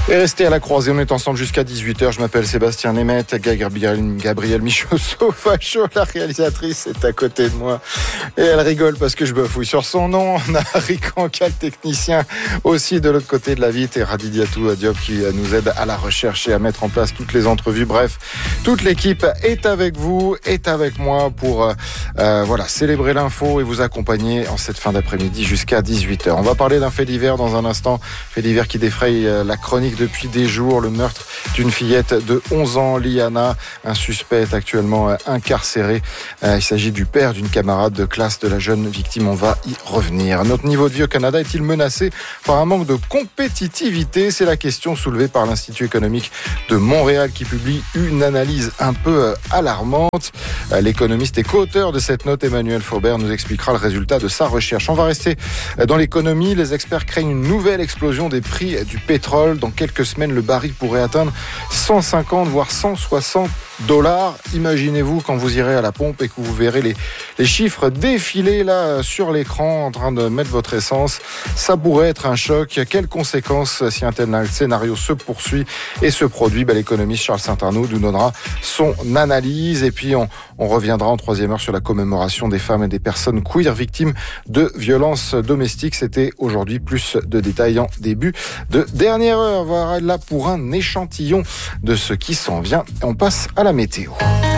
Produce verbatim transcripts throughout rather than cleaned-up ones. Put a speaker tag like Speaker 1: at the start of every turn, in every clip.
Speaker 1: Et restez à la croisée, on est ensemble jusqu'à dix-huit heures. Je m'appelle Sébastien Nemeth, Gabriel, Gabriel Michaud-Sauvageau, la réalisatrice, est à côté de moi. Et elle rigole parce que je bafouille sur son nom. On a Rick Ancal, technicien aussi de l'autre côté de la vitre, et Radidiatou Diop qui nous aide à la recherche et à mettre en place toutes les entrevues. Bref, toute l'équipe est avec vous, est avec moi pour euh, voilà, célébrer l'info et vous accompagner en cette fin d'après-midi jusqu'à dix-huit heures. On va parler d'un fait divers dans un instant, fait divers qui défraye la chronique depuis des jours, le meurtre d'une fillette de onze ans, Liana. Un suspect est actuellement incarcéré. Il s'agit du père d'une camarade de classe de la jeune victime. On va y revenir. Notre niveau de vie au Canada est-il menacé par un manque de compétitivité? C'est la question soulevée par l'Institut économique de Montréal qui publie une analyse un peu alarmante. L'économiste et co-auteur de cette note, Emmanuel Faubert, nous expliquera le résultat de sa recherche. On va rester dans l'économie. Les experts craignent une nouvelle explosion des prix du pétrole. Dans quelques semaines, le baril pourrait atteindre cent cinquante voire cent soixante dollars. Imaginez-vous quand vous irez à la pompe et que vous verrez les, les chiffres défiler là sur l'écran en train de mettre votre essence. Ça pourrait être un choc. Quelles conséquences si un tel scénario se poursuit et se produit? Ben, l'économiste Charles Saint-Arnaud nous donnera son analyse. Et puis on, on reviendra en troisième heure sur la commémoration des femmes et des personnes queer victimes de violences domestiques. C'était aujourd'hui. Plus de détails en début de dernière heure. On va là pour un échantillon de ce qui s'en vient. On passe à la météo.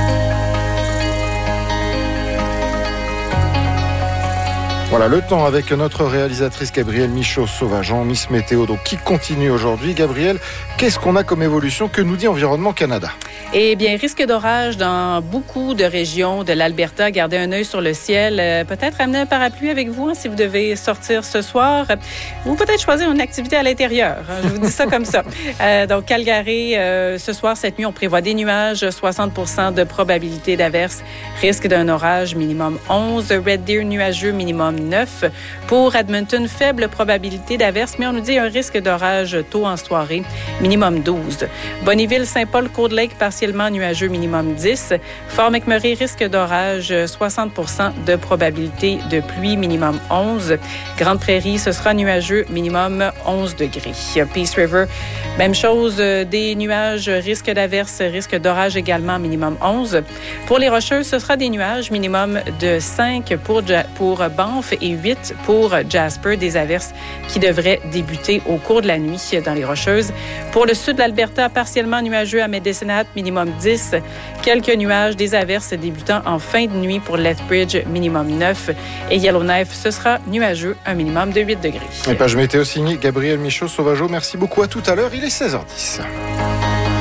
Speaker 1: Voilà le temps avec notre réalisatrice Gabrielle Michaud-Sauvageau, Miss Météo, donc qui continue aujourd'hui. Gabrielle, qu'est-ce qu'on a comme évolution? Que nous dit Environnement Canada?
Speaker 2: Eh bien, risque d'orage dans beaucoup de régions de l'Alberta. Gardez un œil sur le ciel. Euh, peut-être amener un parapluie avec vous hein, si vous devez sortir ce soir. Ou peut-être choisir une activité à l'intérieur. Hein, je vous dis ça comme ça. Euh, donc, Calgary, euh, ce soir, cette nuit, on prévoit des nuages, soixante pour cent de probabilité d'averse. Risque d'un orage, minimum onze. Red Deer, nuageux, minimum neuf. Pour Edmonton, faible probabilité d'averse, mais on nous dit un risque d'orage tôt en soirée, minimum douze. Bonneville, Saint-Paul, Cold Lake, partiellement nuageux, minimum dix. Fort McMurray, risque d'orage, soixante pour cent de probabilité de pluie, minimum onze. Grande Prairie, ce sera nuageux, minimum onze degrés. Peace River, même chose, des nuages, risque d'averse, risque d'orage également, minimum onze. Pour les Rocheuses, ce sera des nuages, minimum de cinq pour, pour Banff et huit pour Jasper, des averses qui devraient débuter au cours de la nuit dans les Rocheuses. Pour le sud de l'Alberta, partiellement nuageux à Medicine Hat, minimum dix. Quelques nuages, des averses débutant en fin de nuit pour Lethbridge, minimum neuf. Et Yellowknife, ce sera nuageux, un minimum de huit degrés.
Speaker 1: Et page météo signée Gabriel Michaud-Sauvageau. Merci beaucoup, à tout à l'heure. Il est seize heures dix.